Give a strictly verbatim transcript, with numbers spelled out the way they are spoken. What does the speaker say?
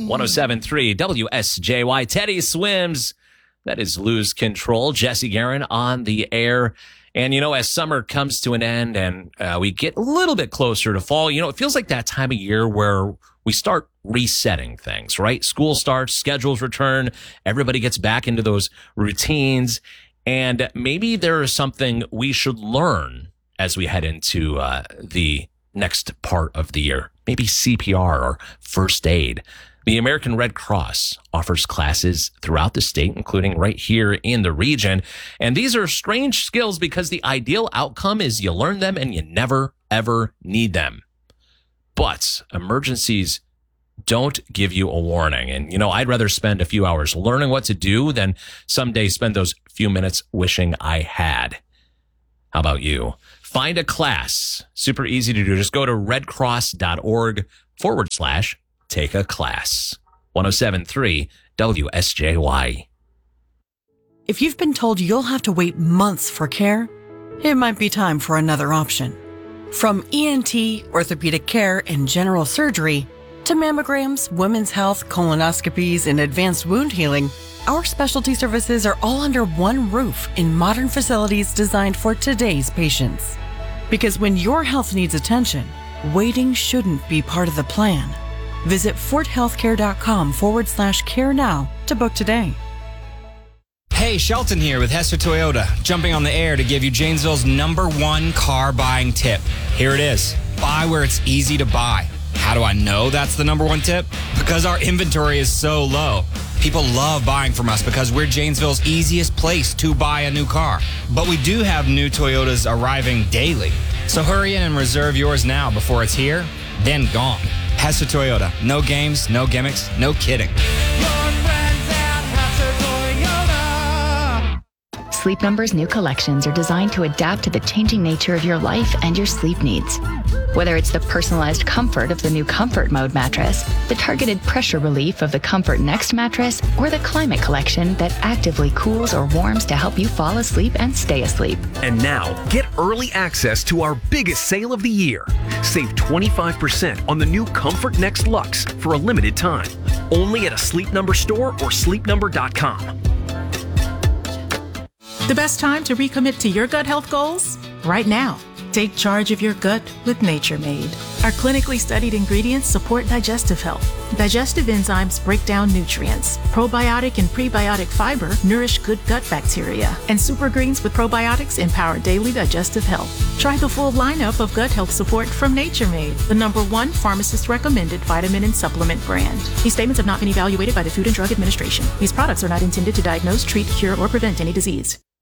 one oh seven point three W S J Y. Teddy Swims. That is Lose Control. Jesse Guerin on the air. And, you know, as summer comes to an end and uh, we get a little bit closer to fall, you know, it feels like that time of year where we start resetting things, right? School starts, schedules return, everybody gets back into those routines. And maybe there is something we should learn as we head into uh, the next part of the year. Maybe C P R or first aid. The American Red Cross offers classes throughout the state, including right here in the region. And these are strange skills because the ideal outcome is you learn them and you never, ever need them. But emergencies don't give you a warning. And, you know, I'd rather spend a few hours learning what to do than someday spend those few minutes wishing I had. How about you? Find a class. Super easy to do. Just go to redcross.org forward slash take a class. one oh seven point three W S J Y. If you've been told you'll have to wait months for care, it might be time for another option. From E N T, orthopedic care, and general surgery, to mammograms, women's health, colonoscopies, and advanced wound healing, our specialty services are all under one roof in modern facilities designed for today's patients. Because when your health needs attention, waiting shouldn't be part of the plan. Visit forthealthcare.com forward slash care now to book today. Hey, Shelton here with Hester Toyota, jumping on the air to give you Janesville's number one car buying tip. Here it is. Buy where it's easy to buy. How do I know that's the number one tip? Because our inventory is so low. People love buying from us because we're Janesville's easiest place to buy a new car. But we do have new Toyotas arriving daily. So hurry in and reserve yours now before it's here, then gone. Hester Toyota. No games, no gimmicks, no kidding. Sleep Number's new collections are designed to adapt to the changing nature of your life and your sleep needs. Whether it's the personalized comfort of the new Comfort Mode mattress, the targeted pressure relief of the Comfort Next mattress, or the Climate Collection that actively cools or warms to help you fall asleep and stay asleep. And now, get early access to our biggest sale of the year. Save twenty-five percent on the new Comfort Next Luxe for a limited time. Only at a Sleep Number store or sleep number dot com. The best time to recommit to your gut health goals? Right now. Take charge of your gut with Nature Made. Our clinically studied ingredients support digestive health. Digestive enzymes break down nutrients. Probiotic and prebiotic fiber nourish good gut bacteria. And super greens with probiotics empower daily digestive health. Try the full lineup of gut health support from Nature Made, the number one pharmacist-recommended vitamin and supplement brand. These statements have not been evaluated by the Food and Drug Administration. These products are not intended to diagnose, treat, cure, or prevent any disease.